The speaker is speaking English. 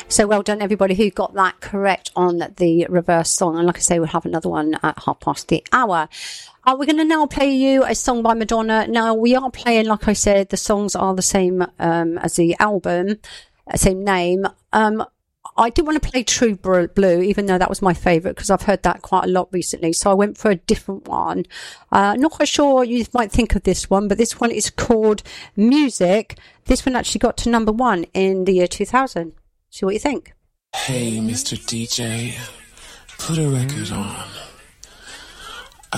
So well done, everybody who got that correct on the reverse song. And like I say, we'll have another one at 1:30. We're going to now play you a song by Madonna. Now, we are playing, like I said, the songs are the same as the album, same name. I did want to play True Blue, even though that was my favourite, because I've heard that quite a lot recently. So I went for a different one. Not quite sure you might think of this one, but this one is called Music. This one actually got to number 1 in the year 2000. See what you think. Hey, Mr. DJ, put a record on.